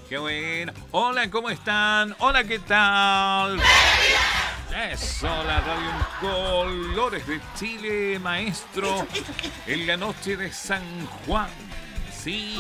Qué bueno. Hola, ¿cómo están? Hola, ¿qué tal? Eso, la radio en colores de Chile, maestro. En la noche de San Juan. Sí.